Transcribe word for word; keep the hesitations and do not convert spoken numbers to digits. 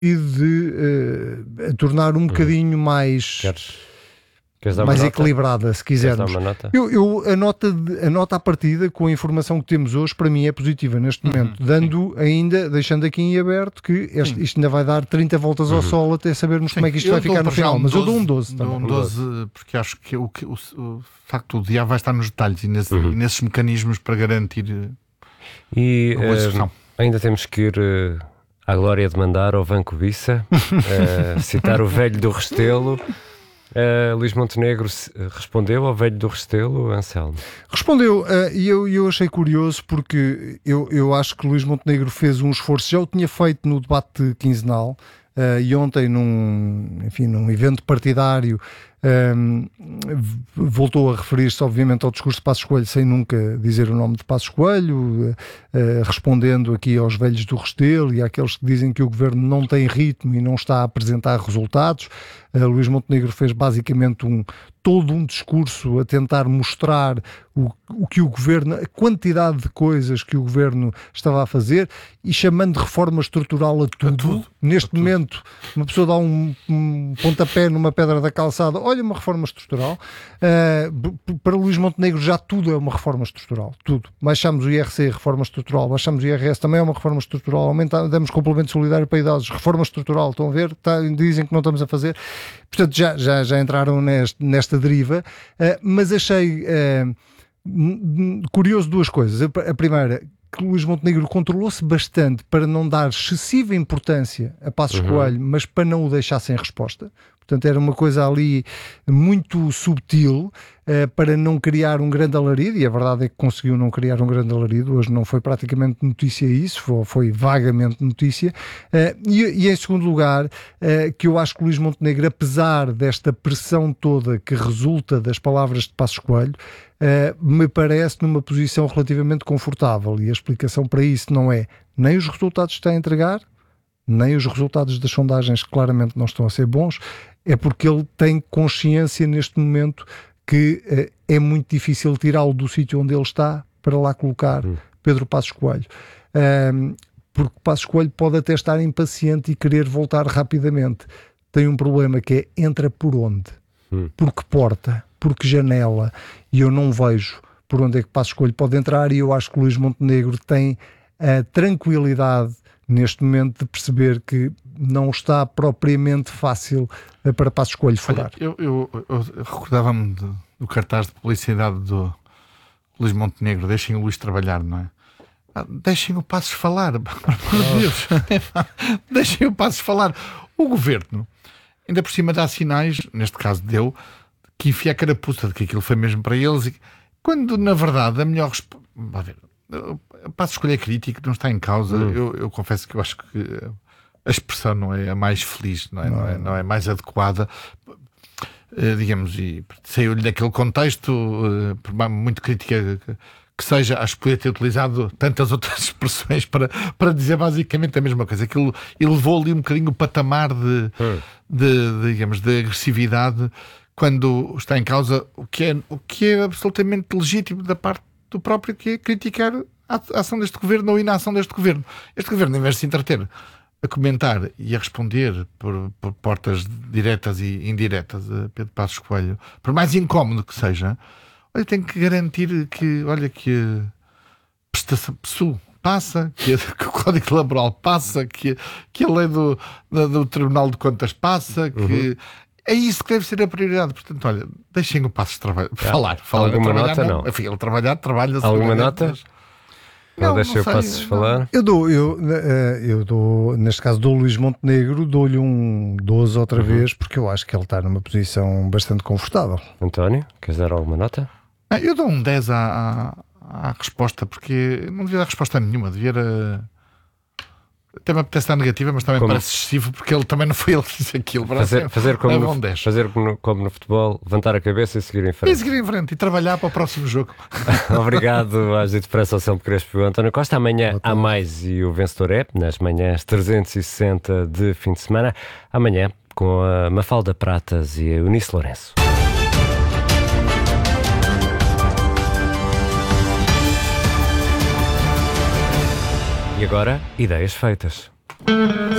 e de uh, tornar um bocadinho mais, Queres, queres dar mais uma nota? equilibrada, se quisermos. Queres dar uma nota? Eu, eu, a, nota de, a nota à partida, com a informação que temos hoje, para mim é positiva neste momento, Uhum, dando ainda, deixando aqui em aberto que este, isto ainda vai dar trinta voltas ao Uhum. sol até sabermos Sim, como é que isto eu vai dou ficar no para já final, um mas eu dou um doze, doze também. dou um doze, porque acho que o, que- o, o, de facto o diabo vai estar nos detalhes e, nesse- Uhum. e nesses mecanismos para garantir eh, E a boa eh, execução. ainda temos que ir eh, à glória de mandar ao Banco Bissa, eh, citar o velho do Restelo. Eh, Luís Montenegro se- respondeu ao velho do Restelo, Anselmo. Respondeu, eh, e eu, eu achei curioso porque eu, eu acho que Luís Montenegro fez um esforço, já o tinha feito no debate quinzenal, eh, e ontem num, enfim, num evento partidário, ehm, v- voltou a referir-se obviamente ao discurso de Passos Coelho sem nunca dizer o nome de Passos Coelho, eh, eh, respondendo aqui aos velhos do Restelo e àqueles que dizem que o governo não tem ritmo e não está a apresentar resultados. Uh, Luís Montenegro fez basicamente um, todo um discurso a tentar mostrar o, o que o governo, a quantidade de coisas que o governo estava a fazer e chamando de reforma estrutural a tudo. tudo, Neste a tudo. momento, uma pessoa dá um, um pontapé numa pedra da calçada, olha, uma reforma estrutural. Uh, p- para Luís Montenegro já tudo é uma reforma estrutural, tudo. Baixamos o I R C, reforma estrutural, baixamos o I R S, também é uma reforma estrutural, aumentamos, damos complemento solidário para idosos, reforma estrutural, estão a ver? Tá, dizem que não estamos a fazer. Portanto, já, já, já entraram neste, nesta deriva, uh, mas achei uh, n- curioso duas coisas. A, a primeira, que Luís Montenegro controlou-se bastante para não dar excessiva importância a Passos Uhum. Coelho, mas para não o deixar sem resposta. Portanto, era uma coisa ali muito subtil, uh, para não criar um grande alarido, e a verdade é que conseguiu não criar um grande alarido. Hoje não foi praticamente notícia isso, foi, foi vagamente notícia. Uh, e, e em segundo lugar, uh, que eu acho que Luís Montenegro, apesar desta pressão toda que resulta das palavras de Passos Coelho, uh, me parece numa posição relativamente confortável, e a explicação para isso não é nem os resultados que está a entregar, nem os resultados das sondagens que claramente não estão a ser bons, é porque ele tem consciência neste momento que eh, é muito difícil tirá-lo do sítio onde ele está para lá colocar Hum. Pedro Passos Coelho. Ahm, porque Passos Coelho pode até estar impaciente e querer voltar rapidamente. Tem um problema que é, entra por onde? Hum. Por que porta? Por que janela? E eu não vejo por onde é que Passos Coelho pode entrar, e eu acho que o Luís Montenegro tem a tranquilidade neste momento de perceber que não está propriamente fácil eh, para Passos Coelho furar. Olha, eu, eu, eu, eu recordava-me do, do cartaz de publicidade do Luís Montenegro, deixem o Luís trabalhar, não é? Ah, deixem o Passos falar, por amor de Deus. Deixem o Passos falar. O governo, ainda por cima, dá sinais, neste caso deu, que enfia a carapuça de que aquilo foi mesmo para eles, e, quando na verdade a melhor resposta. Vá ver, Passos Coelho é crítico, não está em causa. Hum. Eu, eu confesso que eu acho que a expressão não é a mais feliz, não é, não é, não é mais adequada. Uh, digamos, e saiu-lhe daquele contexto, uh, por mais- muito crítica que, que seja, acho que podia ter utilizado tantas outras expressões para, para dizer basicamente a mesma coisa. Aquilo elevou ali um bocadinho o patamar de, Hum. de, de, digamos, de agressividade quando está em causa o que é, o que é absolutamente legítimo da parte do próprio, que é criticar a a ação deste governo ou a inação deste governo. Este governo, em vez de se entreter a comentar e a responder por, por portas diretas e indiretas a Pedro Passos Coelho, por mais incómodo que seja, olha, tem que garantir que, olha, que a prestação P S U passa, que, a, que o Código Laboral passa, que, que a lei do, do, do Tribunal de Contas passa, que Uhum. é isso que deve ser a prioridade. Portanto, olha, deixem o Passos traba- falar. falar Alguma trabalhar, nota, não? Enfim, ele trabalhar, trabalha. Alguma nota? mas- Não, Não, deixa não eu sei, Passos não. falar. Eu dou, eu, eh, eu dou, neste caso dou Luís Montenegro, dou-lhe um doze outra Uhum. vez, porque eu acho que ele está numa posição bastante confortável. António, queres dar alguma nota? Ah, eu dou um dez à, à, à resposta, porque não devia dar resposta nenhuma, devia. uh, Até me apetece dar negativa, mas também Como? parece excessivo, porque ele também não foi ele que disse aquilo. Fazer, fazer, como, leva um no, dez. fazer como, no, como no futebol, levantar a cabeça e seguir em E frente. seguir em frente e trabalhar para o próximo jogo. Obrigado às Depressa ao Sempre Crespo e ao António Costa. Amanhã há mais e o vencedor é, nas manhãs trezentos e sessenta de fim de semana. Amanhã com a Mafalda Pratas e a Eunice Lourenço. E agora, ideias feitas.